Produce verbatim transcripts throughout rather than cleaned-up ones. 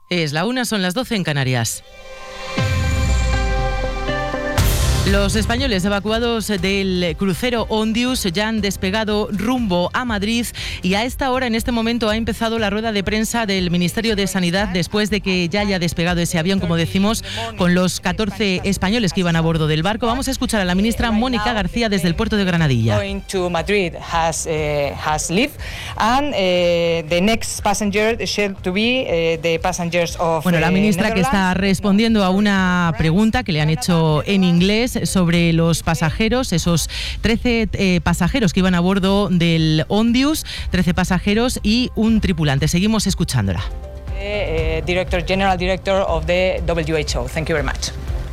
Es la una, son las doce en Canarias. Los españoles evacuados del crucero Ondius ya han despegado rumbo a Madrid y a esta hora, en este momento, ha empezado la rueda de prensa del Ministerio de Sanidad después de que ya haya despegado ese avión, como decimos, con los catorce españoles que iban a bordo del barco. Vamos a escuchar a la ministra Mónica García desde el puerto de Granadilla. Going to Madrid has uh, has left and uh, the next passenger should to be uh, the passengers of. Bueno, la ministra que está respondiendo a una pregunta que le han hecho en inglés sobre los pasajeros, esos trece eh, pasajeros que iban a bordo del Ondius, trece pasajeros y un tripulante. Seguimos escuchándola. Uh, Director General Director of the W H O. Thank you very much.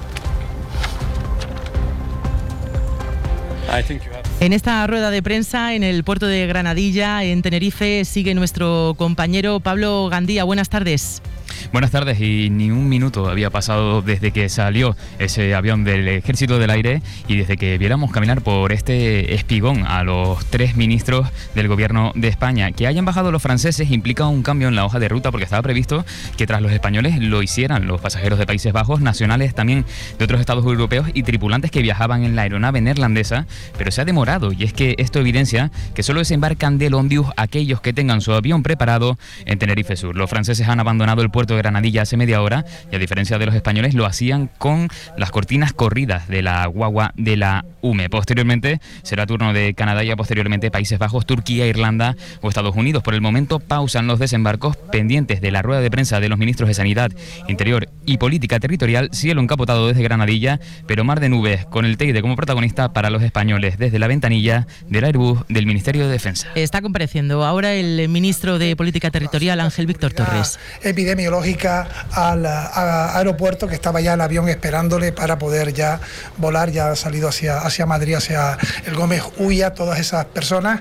I think you have... En esta rueda de prensa en el puerto de Granadilla, en Tenerife, sigue nuestro compañero Pablo Gandía. Buenas tardes. Buenas tardes, y ni un minuto había pasado desde que salió ese avión del Ejército del Aire y desde que viéramos caminar por este espigón a los tres ministros del Gobierno de España. Que hayan bajado los franceses implica un cambio en la hoja de ruta, porque estaba previsto que tras los españoles lo hicieran los pasajeros de Países Bajos, nacionales también de otros estados europeos y tripulantes que viajaban en la aeronave neerlandesa, pero se ha demorado, y es que esto evidencia que solo desembarcan del Ondius aquellos que tengan su avión preparado en Tenerife Sur. Los franceses han abandonado el puerto de Granadilla hace media hora y, a diferencia de los españoles, lo hacían con las cortinas corridas de la guagua de la U M E. Posteriormente será turno de Canadá y, posteriormente, Países Bajos, Turquía, Irlanda o Estados Unidos. Por el momento pausan los desembarcos, pendientes de la rueda de prensa de los ministros de Sanidad, Interior y Política Territorial. Cielo encapotado desde Granadilla, pero mar de nubes, con el Teide como protagonista para los españoles desde la ventanilla del Airbus del Ministerio de Defensa. Está compareciendo ahora el ministro de Política Territorial, Ángel Víctor Torres. Epidemiológica al a, aeropuerto, que estaba ya el avión esperándole para poder ya volar. Ya ha salido hacia, hacia Madrid, hacia el Gómez Ulla. Todas esas personas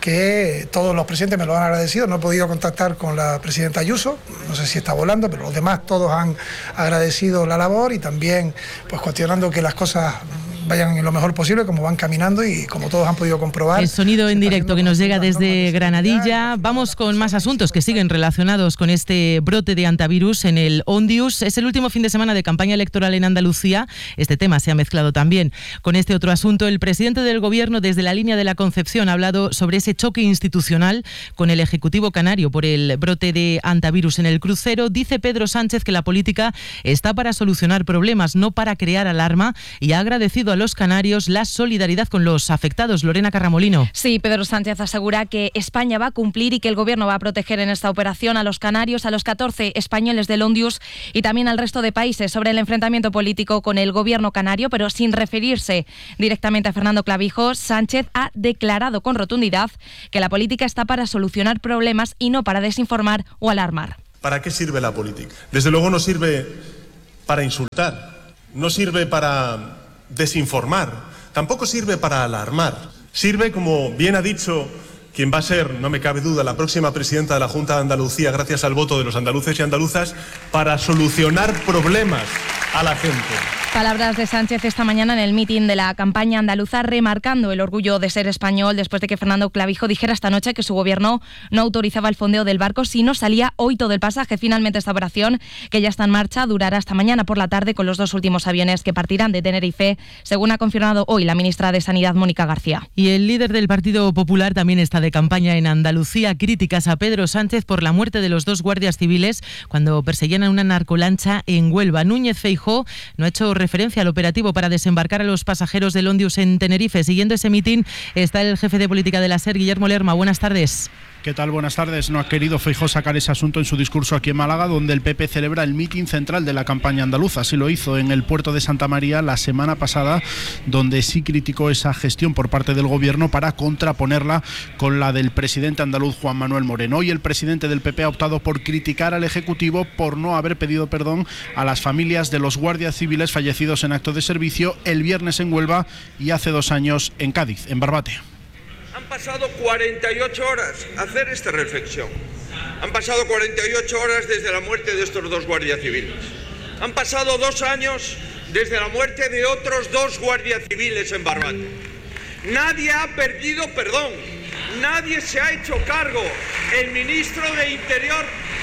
que todos los presidentes me lo han agradecido. No he podido contactar con la presidenta Ayuso, no sé si está volando, pero los demás todos han agradecido la labor y también pues cuestionando que las cosas vayan en lo mejor posible, como van caminando y como todos han podido comprobar. El sonido en directo que nos llega desde Granadilla. Vamos con más asuntos que siguen relacionados con este brote de antivirus en el Ondius. Es el último fin de semana de campaña electoral en Andalucía. Este tema se ha mezclado también con este otro asunto. El presidente del Gobierno, desde la línea de la Concepción, ha hablado sobre ese choque institucional con el Ejecutivo canario por el brote de antivirus en el crucero. Dice Pedro Sánchez que la política está para solucionar problemas, no para crear alarma, y ha agradecido a los canarios la solidaridad con los afectados. Lorena Carramolino. Sí, Pedro Sánchez asegura que España va a cumplir y que el Gobierno va a proteger en esta operación a los canarios, a los catorce españoles del Ondius y también al resto de países. Sobre el enfrentamiento político con el Gobierno canario, pero sin referirse directamente a Fernando Clavijo, Sánchez ha declarado con rotundidad que la política está para solucionar problemas y no para desinformar o alarmar. ¿Para qué sirve la política? Desde luego no sirve para insultar, no sirve para desinformar, tampoco sirve para alarmar. Sirve, como bien ha dicho quien va a ser, no me cabe duda, la próxima presidenta de la Junta de Andalucía, gracias al voto de los andaluces y andaluzas, para solucionar problemas a la gente. Palabras de Sánchez esta mañana en el mitin de la campaña andaluza, remarcando el orgullo de ser español después de que Fernando Clavijo dijera esta noche que su gobierno no autorizaba el fondeo del barco si no salía hoy todo el pasaje. Finalmente, esta operación, que ya está en marcha, durará hasta mañana por la tarde con los dos últimos aviones que partirán de Tenerife, según ha confirmado hoy la ministra de Sanidad, Mónica García. Y el líder del Partido Popular también está de campaña en Andalucía. Críticas a Pedro Sánchez por la muerte de los dos guardias civiles cuando perseguían a una narcolancha en Huelva. Núñez Feijóo no ha hecho referencia al operativo para desembarcar a los pasajeros del Ondius en Tenerife. Siguiendo ese mitin está el jefe de política de la SER, Guillermo Lerma. Buenas tardes. ¿Qué tal? Buenas tardes. No ha querido Feijóo sacar ese asunto en su discurso aquí en Málaga, donde el P P celebra el mitin central de la campaña andaluza. Así lo hizo en el puerto de Santa María la semana pasada, donde sí criticó esa gestión por parte del Gobierno para contraponerla con la del presidente andaluz Juan Manuel Moreno. Hoy el presidente del P P ha optado por criticar al Ejecutivo por no haber pedido perdón a las familias de los guardias civiles fallecidos en acto de servicio el viernes en Huelva y hace dos años en Cádiz, en Barbate. Han pasado cuarenta y ocho horas a hacer esta reflexión. Han pasado cuarenta y ocho horas desde la muerte de estos dos guardias civiles. Han pasado dos años desde la muerte de otros dos guardias civiles en Barbate. Nadie ha perdido perdón. Nadie se ha hecho cargo. El ministro de Interior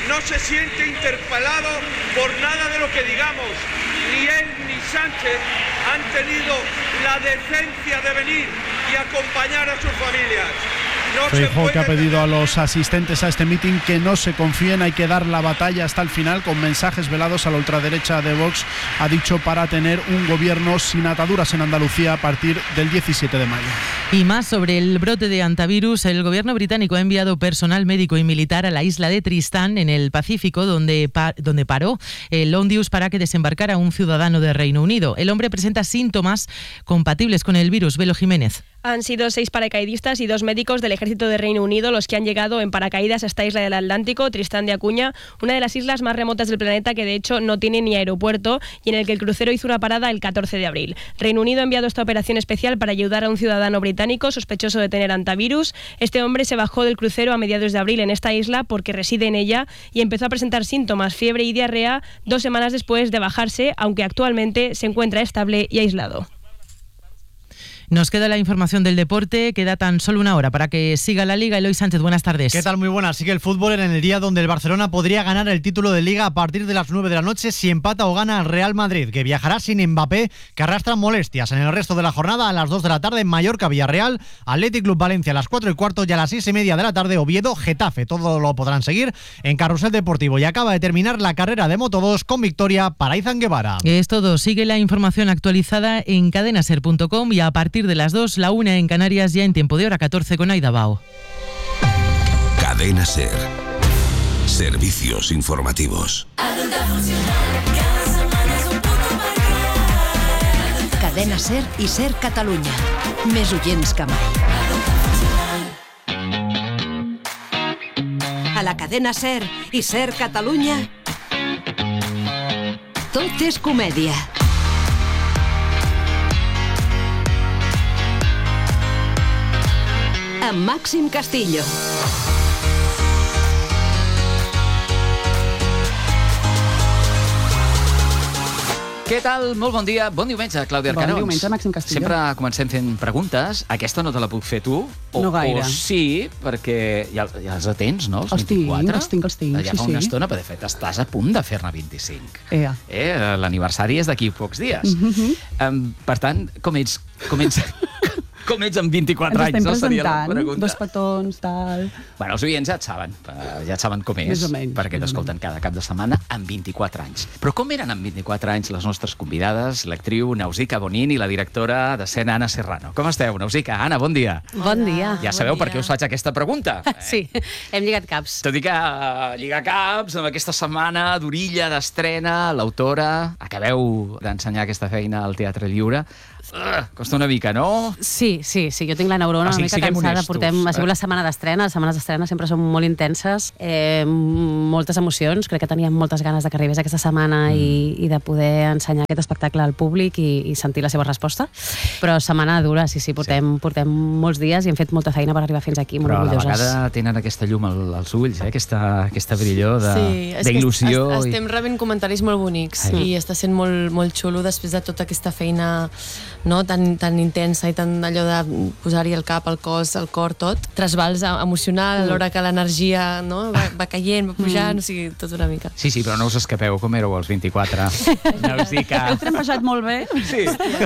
no se siente interpelado por nada de lo que digamos. Ni él ni Sánchez han tenido la decencia de venir y acompañar a sus familias. No Feijóo, que ha pedido a los asistentes a este mitin que no se confíen, hay que dar la batalla hasta el final, con mensajes velados a la ultraderecha de Vox, ha dicho, para tener un gobierno sin ataduras en Andalucía a partir del diecisiete de mayo. Y más sobre el brote de hantavirus. El gobierno británico ha enviado personal médico y militar a la isla de Tristán, en el Pacífico, donde, pa- donde paró el Ondius para que desembarcara un ciudadano de Reino Unido. El hombre presenta síntomas compatibles con el virus. Velo Jiménez. Han sido seis paracaidistas y dos médicos del ejército de Reino Unido los que han llegado en paracaídas a esta isla del Atlántico, Tristán de Acuña, una de las islas más remotas del planeta que de hecho no tiene ni aeropuerto y en el que el crucero hizo una parada el catorce de abril. Reino Unido ha enviado esta operación especial para ayudar a un ciudadano británico sospechoso de tener hantavirus. Este hombre se bajó del crucero a mediados de abril en esta isla porque reside en ella y empezó a presentar síntomas, fiebre y diarrea dos semanas después de bajarse, aunque actualmente se encuentra estable y aislado. Nos queda la información del deporte, queda tan solo una hora para que siga la Liga. Eloy Sánchez, buenas tardes. ¿Qué tal? Muy buenas. Sigue el fútbol en el día donde el Barcelona podría ganar el título de Liga a partir de las nueve de la noche si empata o gana el Real Madrid, que viajará sin Mbappé, que arrastra molestias. En el resto de la jornada, a las dos de la tarde, Mallorca, Villarreal, Athletic Club Valencia a las cuatro y cuarto y a las seis y media de la tarde, Oviedo, Getafe. Todo lo podrán seguir en Carrusel Deportivo. Y acaba de terminar la carrera de Moto dos con victoria para Izan Guevara. Es todo. Sigue la información actualizada en cadenaser punto com y a partir de las dos, la una en Canarias, ya en tiempo de hora catorce con Aida Bao. Cadena Ser. Servicios informativos. Cadena Ser i Ser Catalunya. Més oients que mai. A la cadena Ser i Ser Catalunya, tot és comèdia. Amb Màxim Castillo. Què tal? Molt bon dia. Bon diumenge, Clàudia Arcarons. Bon diumenge, Màxim Castillo. Sempre comencem fent preguntes. Aquesta no te la puc fer tu. O, no gaire. O sí, perquè ja, ja els atents, no? Els, els vint-i-quatre. Tinc, els tinc, els tinc. Ja sí, fa una sí. estona, però de fet estàs a punt de fer-ne vint-i-cinc. Ea. Eh, L'aniversari és d'aquí pocs dies. Mm-hmm. um, per tant, com ets... Com ets... Com ets amb vint-i-quatre Ens anys, estem no? Seria la presentant, pregunta. dos petons, tal... Bueno, els oients ja et saben, ja et saben com és, Més o menys, perquè més o t'escolten cada cap de setmana amb vint-i-quatre anys. Però com eren amb vint-i-quatre anys les nostres convidades, l'actriu Nausica Bonin i la directora d'escena Anna Serrano? Com esteu, Nausica? Anna, bon dia. Bon dia. Ja sabeu bon per què us faig aquesta pregunta. Eh? Sí, hem lligat caps. Tot i que uh, lligar caps amb aquesta setmana d'orilla, d'estrena, l'autora, acabeu d'ensenyar aquesta feina al Teatre Lliure. Uh, costa una mica, no? Sí, sí, sí, jo tinc la neurona o sigui, una mica cansada. honestos, Portem, ha sigut eh? la setmana d'estrena, les setmanes d'estrena sempre són molt intenses, eh, moltes emocions, crec que teníem moltes ganes de que arribés aquesta setmana mm. i, i de poder ensenyar aquest espectacle al públic i, i sentir la seva resposta, però setmana dura, sí, sí, portem, sí. portem molts dies i hem fet molta feina per arribar fins aquí, molt però orgulloses. Però a la vegada tenen aquesta llum al, als ulls, eh? aquesta, aquesta brillor d'il·lusió. Sí, estem rebent comentaris molt bonics Ai. i està sent molt, molt xulo després de tota aquesta feina, no, tan, tan intensa i tan allò de posar-hi el cap, el cos, el cor, tot. Trasbals emocional, a l'hora que l'energia, no, va, va caient, va pujant, mm. o sigui, tot una mica. Sí, sí, però no us escapeu, com éreu als vint-i-quatre? No us dic que... Heu trempejat molt bé. Sí.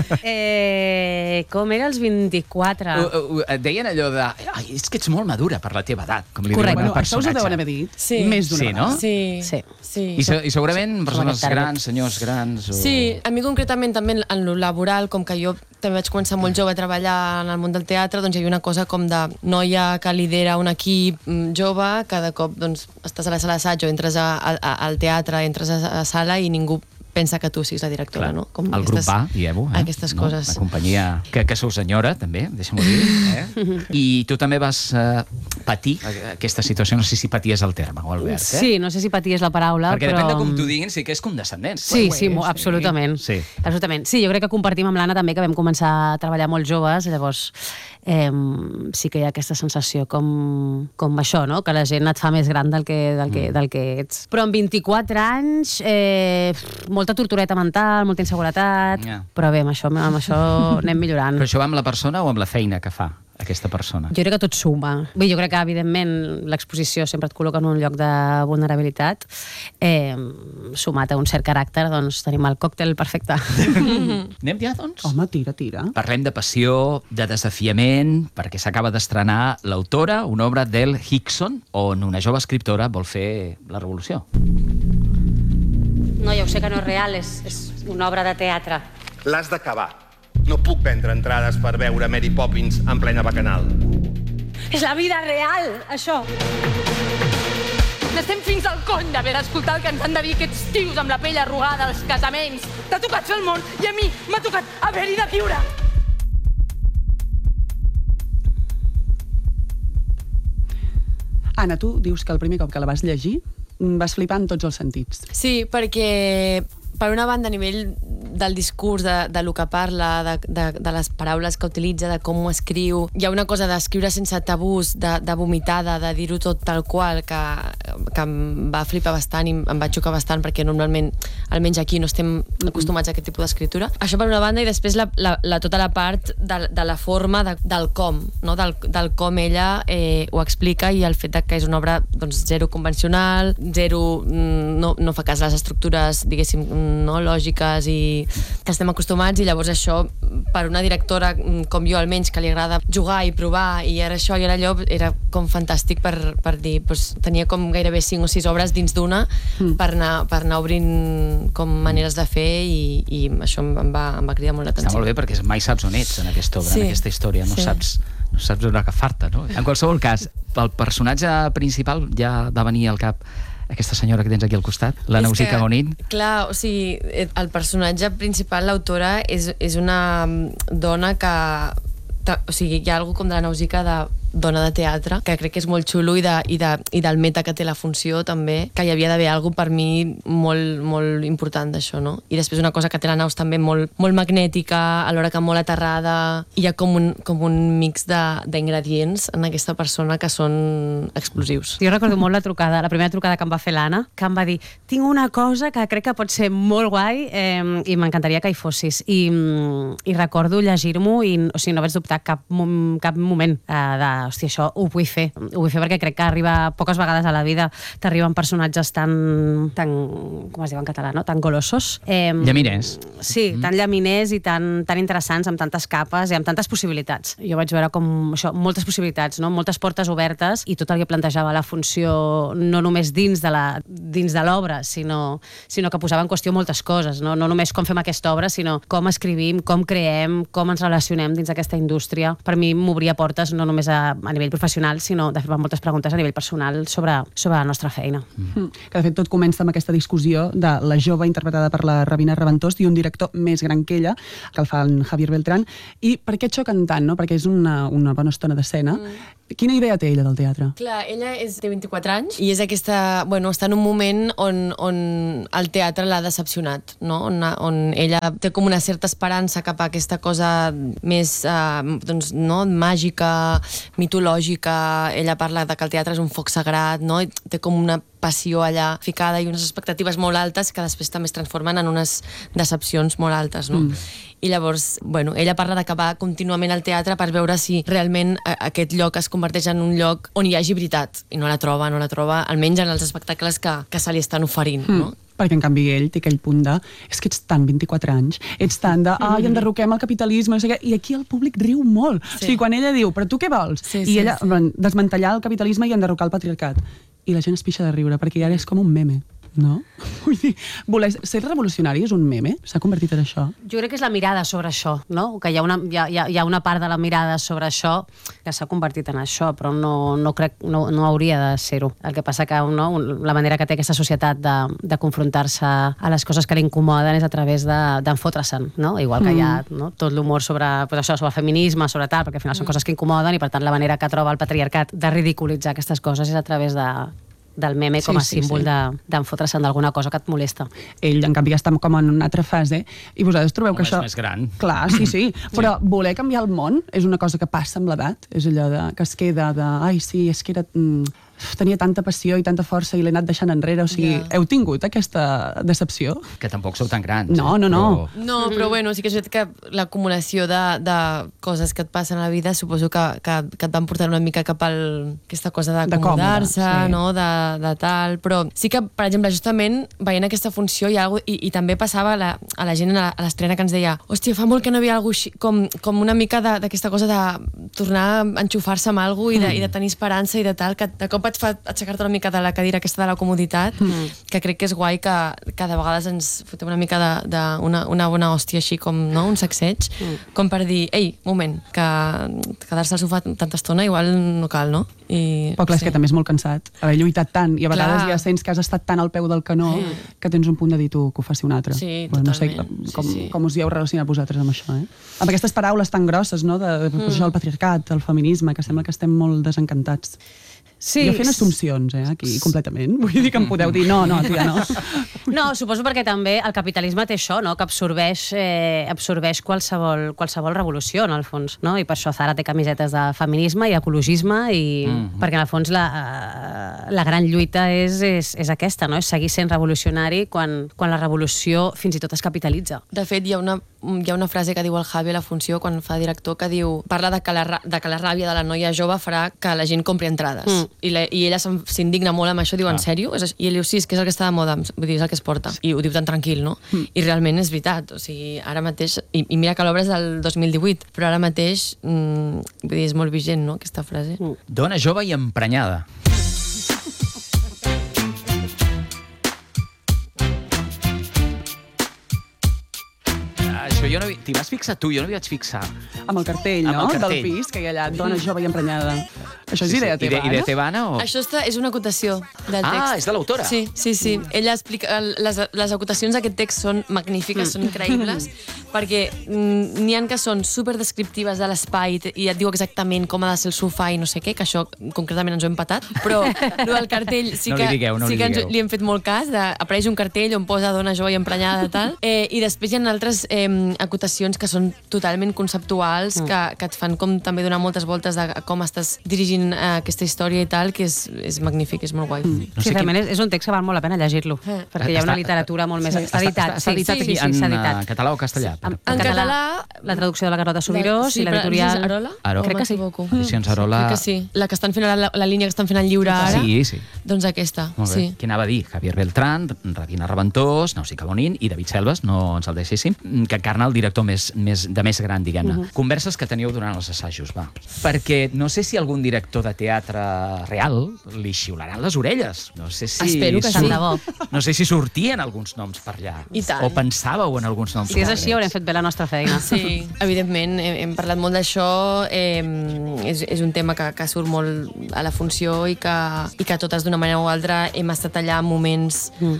Eh, com era els vint-i-quatre? Uh, uh, et deien allò de... Ai, és que ets molt madura per la teva edat, com li Correcte. diuen al Bueno, això us ho personatge. deuen haver dit sí. més d'una sí, no? vegada. Sí, sí. sí. I, se, I segurament persones grans, senyors grans... O... Sí, a mi concretament també en lo laboral, com que jo també vaig començar molt jove a treballar en el món del teatre, doncs hi havia una cosa com de noia que lidera un equip jove, cada cop doncs, estàs a la sala d'assaig o entres a, a, al teatre, entres a, a sala i ningú pensa que tu siguis la directora, Clar, no? Com el aquestes, grup va, dieu, eh? Aquestes no? coses. La companyia que, que sou senyora, també, deixa'm-ho dir. Eh? I tu també vas eh, patir aquesta situació, no sé si paties el terme, o Albert, eh? Sí, no sé si patir és la paraula, Perquè però... depèn de com t'ho diguin, sí que és condescendent. Sí, Bueno, sí, sí, absolutament. Sí. Absolutament. Sí, jo crec que compartim amb l'Anna també que vam començar a treballar molt joves, llavors eh, sí que hi ha aquesta sensació com, com això, no? Que la gent et fa més gran del que, del que, mm. del que ets. Però amb vint-i-quatre anys, eh, molta tortureta mental, molta inseguretat, Yeah. però bé, amb això, amb això anem millorant. Però això va amb la persona o amb la feina que fa? aquesta persona? Jo crec que tot suma. Bé, jo crec que, evidentment, l'exposició sempre et col·loca en un lloc de vulnerabilitat. Eh, sumat a un cert caràcter, doncs tenim el còctel perfecte. Anem ja, doncs? Home, tira, tira. Parlem de passió, de desafiament, perquè s'acaba d'estrenar L'autora, una obra d'Elle Hickson, on una jove escriptora vol fer la revolució. No, ja ho sé que no és real, és, és una obra de teatre. L'has d'acabar. No puc vendre entrades per veure Mary Poppins en plena bacanal. És la vida real, això. N'estem fins al cony d'haver d'escoltar el que ens han de dir aquests tios amb la pell arrugada als casaments. T'ha tocat fer el món i a mi m'ha tocat haver-hi de viure. Anna, tu dius que el primer cop que la vas llegir vas flipar en tots els sentits. Sí, perquè per una banda, a nivell del discurs, de, de lo que parla, de, de, de les paraules que utilitza, de com ho escriu, hi ha una cosa d'escriure sense tabús, de, de vomitada, de dir-ho tot tal qual, que, que em va flipar bastant i em va xocar bastant, perquè normalment, almenys aquí, no estem acostumats a aquest tipus d'escriptura. Això per una banda, i després la, la, la, tota la part de, de la forma, de, del com, no? del, del com ella eh, ho explica, i el fet de que és una obra doncs, zero convencional, zero, no, no fa cas a les estructures, diguéssim, no lògiques i que estem acostumats, i llavors això per una directora com jo almenys, que li agrada jugar i provar, i ara això i ara allò, era com fantàstic per, per dir, doncs, tenia com gairebé cinc o sis obres dins d'una mm. per, anar, per anar obrint com maneres de fer, i, i això em va, em va cridar molt l'atenció. Està molt bé, perquè mai saps on ets en aquesta obra, sí. en aquesta història, no sí. saps no saps on agafar-te, no? En qualsevol cas, pel personatge principal ja va venir al cap aquesta senyora que tens aquí al costat, la Nausicaa Gonin. Clar, o sigui, el personatge principal, l'autora, és, és una dona que... O sigui, hi ha alguna com de la Nausicaa de dona de teatre, que crec que és molt xulo, i, de, i, de, i del meta que té la funció també, que hi havia d'haver alguna per mi molt, molt important d'això, no? I després una cosa que té la Naus també molt, molt magnètica, alhora que molt aterrada, i hi ha com un, com un mix d'ingredients en aquesta persona que són explosius. Jo recordo molt la trucada, la primera trucada que em va fer l'Anna, que em va dir, tinc una cosa que crec que pot ser molt guai eh, i m'encantaria que hi fossis. I, i recordo llegir-m'ho i o sigui, no vaig dubtar cap, cap moment eh, de hòstia, això ho vull fer. Ho vull fer perquè crec que arriba poques vegades a la vida, t'arriben personatges tan, tan com es diu en català, no? Tan golosos. Eh, llaminers. Sí, mm. tan llaminers i tan, tan interessants, amb tantes capes i amb tantes possibilitats. Jo vaig veure com això, moltes possibilitats, no? Moltes portes obertes, i tot el que plantejava la funció, no només dins de la, dins de l'obra, sinó, sinó que posava en qüestió moltes coses, no? No només com fem aquesta obra, sinó com escrivim, com creem, com ens relacionem dins d'aquesta indústria. Per mi m'obria portes no només a a nivell professional, sinó de fer moltes preguntes a nivell personal sobre, sobre la nostra feina. Mm. Que de fet tot comença amb aquesta discussió de la jove interpretada per la Rabina Reventós i un director més gran que ella, que el fa en Javier Beltrán. I per què xoquen tant, no? Perquè és una, una bona estona d'escena. Mm. Quina idea té ella del teatre? Clar, ella és, té vint-i-quatre anys i és aquesta, bueno, està en un moment on, on el teatre l'ha decepcionat, no? On, on ella té com una certa esperança cap a aquesta cosa més eh, doncs, no? màgica, mitològica. Ella parla de que el teatre és un foc sagrat, no? I té com una passió allà ficada i unes expectatives molt altes que després també es transformen en unes decepcions molt altes, no? Mm. I llavors, bueno, ella parla de que va contínuament al teatre per veure si realment aquest lloc es converteix en un lloc on hi hagi veritat, i no la troba, no la troba, almenys en els espectacles que, que se li estan oferint, mm. no? Perquè en canvi ell té aquell punt de és que ets tan vint-i-quatre anys, ets tan de ai, enderroquem el capitalisme, no sé què, i aquí el públic riu molt. Sí. O sigui, quan ella diu, però tu què vols? Sí, I sí, ella, sí. desmantellar el capitalisme i enderrocar el patriarcat. I la gent es pixa de riure, perquè ja és com un meme. No? Vull dir, voler ser revolucionari és un meme? S'ha convertit en això? Jo crec que és la mirada sobre això, no? Que hi ha una, hi ha, hi ha una part de la mirada sobre això que s'ha convertit en això, però no, no crec, no, no hauria de ser-ho. El que passa que no, la manera que té aquesta societat de, de confrontar-se a les coses que li incomoden és a través d'enfotre-se'n, no? Igual que mm. hi ha no? tot l'humor sobre, pues això, sobre el feminisme, sobre tal, perquè al final són mm. coses que incomoden, i per tant la manera que troba el patriarcat de ridiculitzar aquestes coses és a través de del meme com a sí, sí, símbol sí. d'enfotre-se'n d'alguna cosa que et molesta. Ell, en canvi, ja està com en una altra fase, i vosaltres trobeu Home, que això... és més gran. Clar, sí, sí, però sí. voler canviar el món és una cosa que passa amb l'edat, és allò de, que es queda de, ai, sí, és que era... Mm, tenia tanta passió i tanta força i l'he anat deixant enrere, o sigui, yeah. heu tingut aquesta decepció? Que tampoc sou tan grans. No, no, no. Però... No, però bueno, sí que és veritat que l'acumulació de, de coses que et passen a la vida suposo que, que, que et van portar una mica cap a aquesta cosa d'acomodar-se, sí. no? de, de tal, però sí que, per exemple, justament veient aquesta funció hi ha algo, i, i també passava a la, a la gent a l'estrena que ens deia, hòstia, fa molt que no hi havia alguna cosa com, com una mica d'aquesta cosa de tornar a enxufar-se amb alguna cosa i, de, mm. i de tenir esperança i de tal, que de cop et fa aixecar-te una mica de la cadira aquesta de la comoditat, mm. que crec que és guai que, que de vegades ens fotem una mica de, de una, una bona hòstia així com, no?, un sacseig, mm. com per dir, ei, moment, que quedar-se al sofà tanta estona igual no cal, no? I, però clar, sí. és que també és molt cansat, haver lluitat tant, i a vegades clar. ja sents que has estat tant al peu del canó mm. que tens un punt de dir tu que ho faci un altre. Sí, bueno, totalment. No sé com, sí, sí. com us hi heu relacionat vosaltres amb això, eh? Amb aquestes paraules tan grosses, no?, de, de mm. el patriarcat, el feminisme, que sembla que estem molt desencantats. Sí. Jo fent assumpcions, eh, aquí, completament. Vull dir que em podeu dir, no, no, tia, no. No, suposo perquè també el capitalisme té això, no?, que absorbeix, eh, absorbeix qualsevol, qualsevol revolució, en el fons, no? I per això Zara té camisetes de feminisme i ecologisme, i mm-hmm. perquè en el fons la, la gran lluita és, és, és aquesta, no?, és seguir sent revolucionari quan, quan la revolució fins i tot es capitalitza. De fet, hi ha una, hi ha una frase que diu el Javi a la funció, quan fa director, que diu, parla de que la, de que la ràbia de la noia jove farà que la gent compri entrades. Mm. I, la, i ella s'indigna molt amb això, diu, ah. en sèrio? I ell diu, sí, és que és el que està de moda, vull dir, és el que es porta. I ho diu tan tranquil, no? Mm. I realment és veritat, o sigui, ara mateix, i, i mira que l'obra és del dos mil divuit, però ara mateix, mm, vull dir, és molt vigent, no?, aquesta frase. Mm. Dona jove i emprenyada. Això jo no... T'hi vas fixar tu, jo no m'hi vaig fixar. Amb el cartell, Amb no?, el cartell. del pis, que hi ha allà, dona jove i emprenyada. Això és Sí, sí. idea I de- teva, i de Anna? Tebana o...? Això està, és una acotació del Ah, text. és de l'autora? Sí, sí, sí. Ella explica... Les, les acotacions d'aquest text són magnífiques, són increïbles, perquè mm, n'hi ha que són superdescriptives de l'espai i et diu exactament com ha de ser el sofà i no sé què, que això concretament ens ho hem patat, però el del cartell sí No que, li digueu, no sí li que ens, digueu. li hem fet molt cas, de, apareix un cartell on posa dona jove i emprenyada i tal, eh, i després hi ha altres eh, acotacions que són totalment conceptuals, Mm. que, que et fan com també donar moltes voltes de com estàs dirigint eh, aquesta història i tal, que és, és magnífic, és molt guai. Mm. No sí, realment és, és un text que val molt la pena llegir-lo, eh. perquè hi ha una literatura molt més... Sí, Està editat, està, està editat sí, aquí sí, sí, s'ha en editat. uh, català o castellà? En, En català, català, la traducció de la Carlota Subirós sí, i l'editorial... però Arola? Arola. Crec que sí. Edicions Arola... Crec que sí. La que estan fent ara, la, la línia que estan fent al lliure ara, Sí, sí. doncs aquesta. Molt bé. Sí. Qui anava a dir? Javier Beltrán, Radina Reventós, Nausica Bonin i David Selves, no ens el deixéssim, que encarna el director més, més, de més gran, diguem-ne. Mhm. Uh -huh. Converses que teníeu durant els assajos, va. Perquè no sé si algun director de teatre real li xiularan les orelles. No sé si... Espero que sí. Tant de bo. No sé si sortien alguns noms per allà. I tant. O pensàveu en alguns noms. Si és així, haurem fet bé la nostra feina. Sí, evidentment, hem, hem parlat molt d'això, eh, és, és un tema que, que surt molt a la funció i que, i que totes d'una manera o altra hem estat allà en moments mm.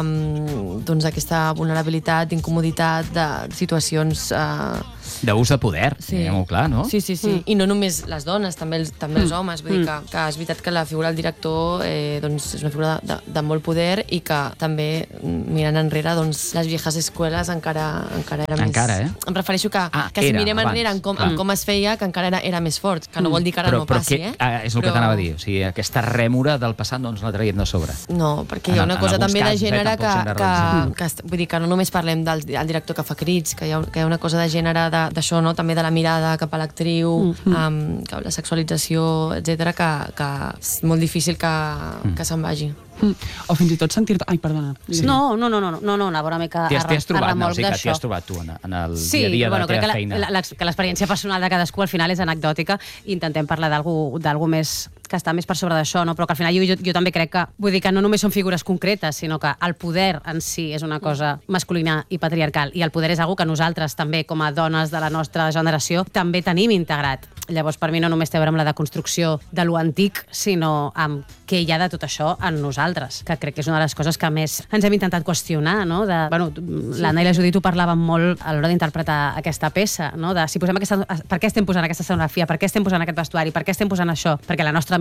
amb doncs, aquesta vulnerabilitat, d'incomoditat, de situacions... Eh, D'ús de poder, Sí. diguem-ho clar, no? Sí, sí, sí. Mm. I no només les dones, també els, també els homes. Vull dir que, que és veritat que la figura del director eh, doncs, és una figura de, de molt poder i que també, mirant enrere, doncs, les viejas escueles encara, encara era més... Encara, eh? Em refereixo que, Ah, que si era, mirem abans, enrere en com, clar. en com es feia, que encara era, era més fort. Que no vol dir que ara però, no però passi, que, eh? ah, és el Però- que t'anava a dir. O sigui, aquesta rèmora del passat no ens la traiem de sobre. No, perquè En- hi ha una en cosa alguns també casos, de eh, gènere tampoc que, generalitzem. que, que, est- vull dir que no només parlem del, del director que fa crits, que hi ha, que hi ha una cosa de gènere de- d'això, no? També de la mirada cap a l'actriu, Mm. um, que la sexualització, etcètera, que, que és molt difícil que, que se'n vagi. Mm. O fins i tot sentir-te... Ai, perdona. Sí. No, no, no, no, no, no, anava una mica T'hi has, t'hi has a trobat, remolc Nausica, t'hi d'això. has trobat tu en, en el Sí, dia a dia de bueno, la crec teva que feina. la- la- que l'experiència personal de cadascú al final és anecdòtica i intentem parlar d'algú d'algú més que està més per sobre d'això, no? Però que al final jo, jo, jo també crec que, vull dir que no només són figures concretes, sinó que el poder en si és una cosa masculina i patriarcal, i el poder és algo que nosaltres també, com a dones de la nostra generació, també tenim integrat. Llavors, per mi no només té a veure amb la deconstrucció de lo antic, sinó amb què hi ha de tot això en nosaltres, que crec que és una de les coses que més ens hem intentat qüestionar, no? De, bueno, l'Anna i la Judit ho parlaven molt a l'hora d'interpretar aquesta peça, no? De si posem aquesta, per què estem posant aquesta escenografia, per què estem posant aquest vestuari, per què estem posant això, perquè la nostra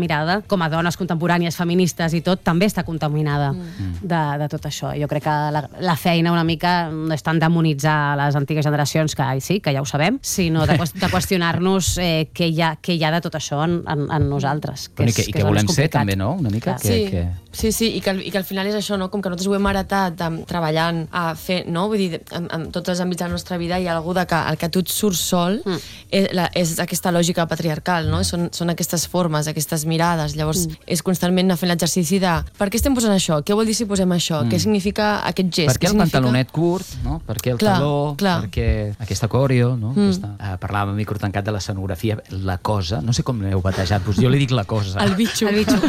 mirada, com a dones contemporànies, feministes i tot, també està contaminada mm. de, de tot això. Jo crec que la, la feina una mica no és tant demonitzar les antigues generacions, que ai, sí, que ja ho sabem, sinó de, de qüestionar-nos eh, què, hi ha, què hi ha de tot això en, en, en nosaltres. Que I és, que, que que volem ser també, no? Una mica. Que, sí, que... sí, sí, i que, i que al final és això, no? Com que nosaltres ho hem heretat um, treballant a fer, no? Vull dir, en, en tots els àmbits de la nostra vida hi ha algú de que el que tu et surt sol mm. és, la, és aquesta lògica patriarcal, no? Són, són aquestes formes, aquestes mirades. Llavors mm. és constantment anar fent l'exercici de per què estem posant això? Què vol dir si posem això? Mm. Què significa aquest gest? Per què el significa... pantalonet curt? No? Per què el clar, taló? Clar. Per què aquesta coreo? No? Mm. Aquesta... Uh, parlàvem a micro tancat de l'escenografia, la cosa, no sé com l'heu batejat, doncs jo li dic la cosa. El bitxo. El bitxo.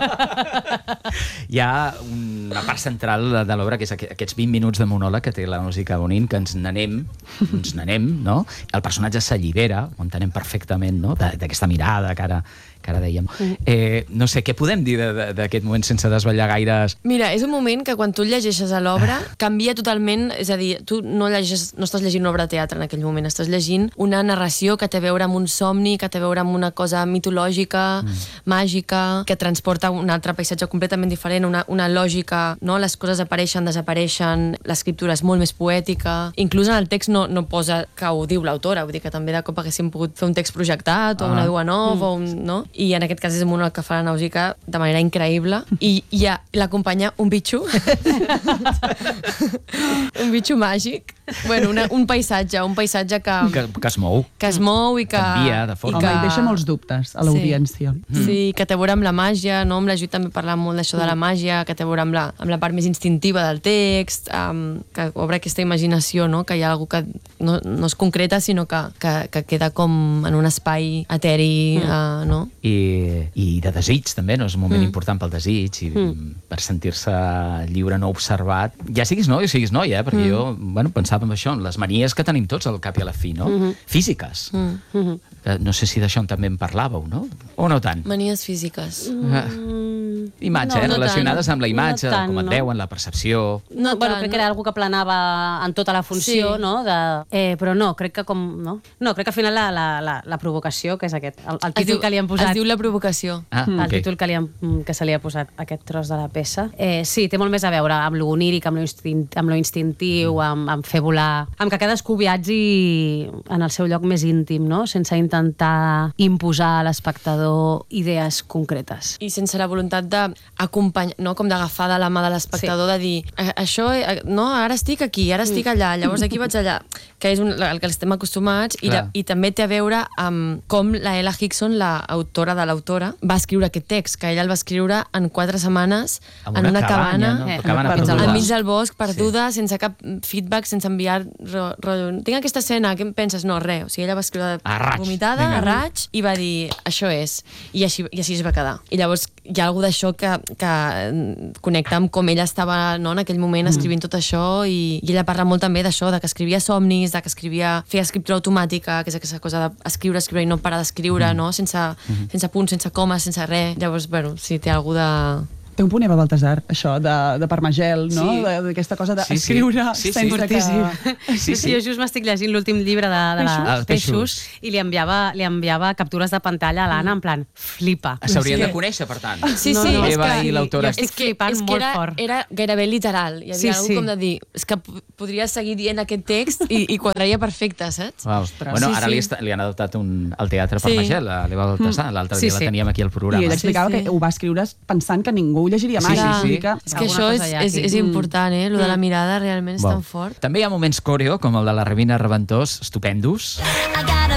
Hi ha una part central de l'obra que és aquests vint minuts de monòleg que té la música Bonin, que ens n'anem, ens n'anem, no? El personatge s'allibera, ho entenem perfectament, no? D'aquesta mirada que ara, que ara dèiem. Eh, no sé, què podem dir d'aquest moment sense desvetllar gaires? Mira, és un moment que quan tu llegeixes a l'obra canvia totalment, és a dir, tu no, llegeixes, no estàs llegint una obra de teatre en aquell moment, estàs llegint una narració que té a veure amb un somni, que té a veure amb una cosa mitològica, mm. màgica, que transporta un altre paisatge completament diferent, una, una lògica, no? Les coses apareixen, desapareixen, l'escriptura és molt més poètica, inclús en el text no, no posa que ho diu l'autora, vull dir que també de cop haguéssim pogut fer un text projectat o ah. una veu en off, mm. o un, no? I en aquest cas és un monòleg que fa la Nausica de manera increïble i hi ha l'acompanya un bitxo un bitxo màgic, bueno, una, un paisatge un paisatge que, que, que es mou que es mou i que canvia de forma. Home, i deixa molts dubtes a l'audiència. Sí. Mm. sí, que té a veure amb la màgia, no? Amb la Judit també parla molt d'això de la màgia, que té a veure amb la, amb la part més instintiva del text, um, que obre aquesta imaginació, no? Que hi ha algú que no, no és concreta, sinó que, que, que queda com en un espai eteri, mm. uh, no? I, i de desig també, no? És un moment mm. important pel desig i mm. per sentir-se lliure, no observat, ja siguis noi o siguis noia, eh? Perquè mm. jo, bueno, pensava en això, en les manies que tenim tots al cap i a la fi, no? Mm-hmm. Físiques. Mm-hmm. No sé si d'això també en parlàveu, no? O no tant? Manies físiques. Mm. Imatge, no, eh? No relacionades tant. Amb la imatge, no tant, com et no. veuen, la percepció... No, bueno, crec que era algú que planava en tota la funció, sí. no? De, eh, però no, crec que com... No, no crec que al final la, la, la, la provocació, que és aquest, el, el títol diu, que li han posat... Es diu La provocació. Ah, el okay. títol que, li han, que se li ha posat aquest tros de la peça. Eh, sí, té molt més a veure amb lo oníric, amb lo, instint, amb lo instintiu, mm. amb, amb fer volar... Amb que cadascú viatgi en el seu lloc més íntim, no? Sense intentar imposar a l'espectador idees concretes. I sense la voluntat d'acompanyar, no? Com d'agafar de la mà de l'espectador, sí. de dir, això, no, ara estic aquí, ara estic allà, llavors d'aquí vaig allà, que és un, el que estem acostumats, i, la, i també té a veure amb com la Ella Hickson, l'autora de l'autora, va escriure aquest text, que ella el va escriure en quatre setmanes en una, una cabana, cabana, no? eh, cabana perduda. Enmig del bosc, perduda, sí. sense cap feedback, sense enviar ro, ro, tinc aquesta escena, què em penses? No, res, o sigui, ella va escriure a raig. vomitada, Vinga. a raig, i va dir, això és, i així, i així es va quedar. I llavors hi ha alguna d'això que, que connecta amb com ella estava, no, en aquell moment escrivint tot això, i, i ella parla molt també d'això, de que escrivia somnis, de que escrivia, feia escriptura automàtica, que és aquesta cosa d'escriure, escriure i no parar d'escriure, mm. no? sense, mm-hmm. sense punts, sense comes, sense res. Llavors, bueno, sí, té algú de... Té un punt, Eva Baltasar, això, de, de Parmagel, no? Sí. D'aquesta cosa d'escriure sí, sí. sí, sense sí. que... Sí, sí. sí, jo just m'estic llegint l'últim llibre de, de la Peixos, Peixos i li enviava, li enviava captures de pantalla a l'Anna, en plan, flipa. S'haurien sí. de conèixer, per tant. Sí, sí. No, no, Eva és que, i l'autora. Jo estic flipant és que molt era, fort. Era gairebé literal. Hi havia sí, algú sí. com de dir, és que podria seguir dient aquest text i, i quadraria perfecte, saps? Wow. Bueno, sí, ara sí. Li, està, li han adoptat un, el teatre sí. Parmagel, a l'Eva Baltasar, mm. l'altre sí, dia sí. la teníem aquí al programa. I ella explicava sí, sí. que ho va escriure pensant que ningú ho llegiria mai. Sí, sí, sí. És que això és, és, és important, eh? Lo de la mirada realment és wow. tan fort. També hi ha moments coreo, com el de la Revina Reventós, estupendos.